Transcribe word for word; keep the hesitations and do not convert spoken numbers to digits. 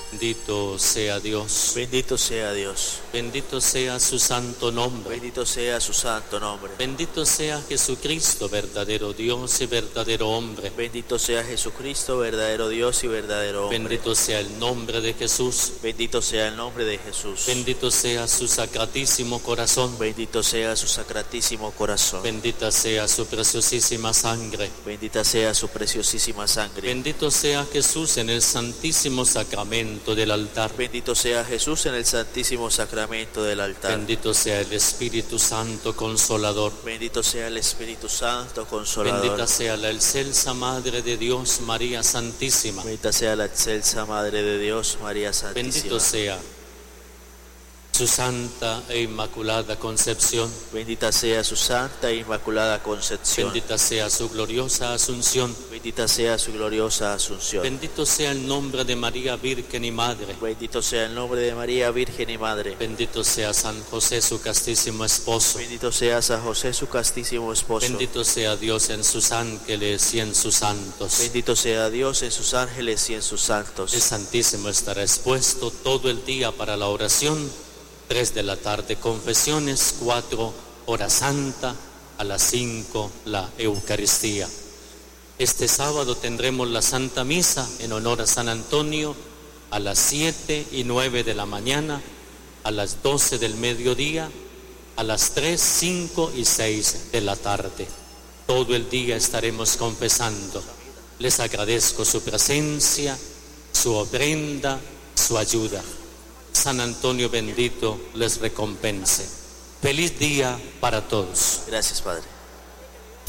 Bendito sea Dios. Bendito sea Dios. Bendito sea su santo nombre. Bendito sea su santo nombre. Bendito sea Jesucristo, verdadero Dios y verdadero hombre. Bendito sea Jesucristo, verdadero Dios y verdadero hombre. Bendito sea el nombre de Jesús. Bendito sea el nombre de Jesús. Bendito sea su sacratísimo corazón. Bendito sea su sacratísimo corazón. Bendita sea su preciosísima sangre. Bendita sea su preciosísima sangre. Bendito sea Jesús en el santísimo sacramento del altar. Bendito sea Jesús en el santísimo sacramento del altar. Bendito sea el Espíritu Santo Consolador. Bendito sea el Espíritu Santo Consolador. Bendita sea la excelsa Madre de Dios, María Santísima. Bendita sea la excelsa Madre de Dios, María Santísima. Bendito sea su santa e inmaculada concepción. Bendita sea su santa e inmaculada concepción. Bendita sea su gloriosa asunción. Bendita sea su gloriosa asunción. Bendito sea el nombre de María Virgen y Madre. Bendito sea el nombre de María Virgen y Madre. Bendito sea San José, su castísimo esposo. Bendito sea San José, su castísimo esposo. Bendito sea Dios en sus ángeles y en sus santos. Bendito sea Dios en sus ángeles y en sus santos. El Santísimo estará expuesto todo el día para la oración. Tres de la tarde confesiones, cuatro hora santa, a las cinco la Eucaristía. Este sábado tendremos la Santa Misa en honor a San Antonio a las siete y nueve de la mañana, a las doce del mediodía, a las tres, cinco y seis de la tarde. Todo el día estaremos confesando. Les agradezco su presencia, su ofrenda, su ayuda. San Antonio bendito les recompense. Feliz día para todos. Gracias, Padre.